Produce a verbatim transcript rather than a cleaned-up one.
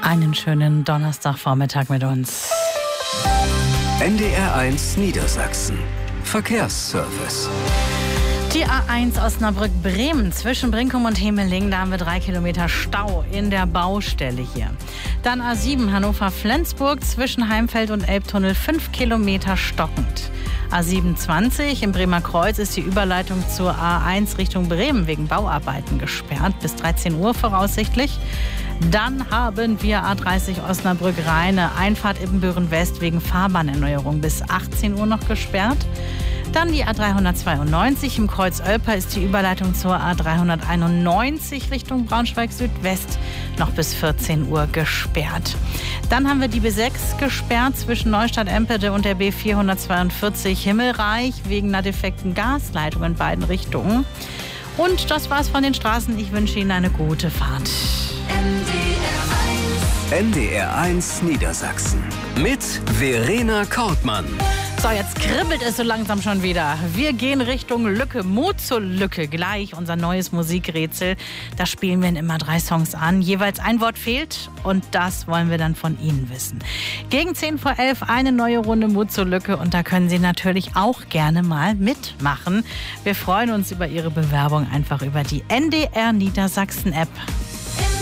Einen schönen Donnerstagvormittag mit uns. N D R eins Niedersachsen. Verkehrsservice. Die A eins Osnabrück-Bremen zwischen Brinkum und Hemeling, da haben wir drei Kilometer Stau in der Baustelle hier. Dann A sieben Hannover-Flensburg zwischen Heimfeld und Elbtunnel, fünf Kilometer stockend. A siebenundzwanzig im Bremer Kreuz ist die Überleitung zur A eins Richtung Bremen wegen Bauarbeiten gesperrt, bis dreizehn Uhr voraussichtlich. Dann haben wir A dreißig Osnabrück-Rheine, Einfahrt Ibbenbüren West wegen Fahrbahnerneuerung bis achtzehn Uhr noch gesperrt. Dann die A dreihundertzweiundneunzig im Kreuz Olper ist die Überleitung zur A dreihunderteinundneunzig Richtung Braunschweig Südwest noch bis vierzehn Uhr gesperrt. Dann haben wir die B sechs gesperrt zwischen Neustadt-Empede und der B vierhundertzweiundvierzig Himmelreich wegen einer defekten Gasleitung in beiden Richtungen. Und das war's von den Straßen. Ich wünsche Ihnen eine gute Fahrt. N D R eins Niedersachsen mit Verena Kortmann. So, jetzt kribbelt es so langsam schon wieder. Wir gehen Richtung Lücke, Mut zur Lücke. Gleich unser neues Musikrätsel. Da spielen wir in immer drei Songs an. Jeweils ein Wort fehlt und das wollen wir dann von Ihnen wissen. Gegen zehn vor elf eine neue Runde Mut zur Lücke und da können Sie natürlich auch gerne mal mitmachen. Wir freuen uns über Ihre Bewerbung einfach über die N D R Niedersachsen App.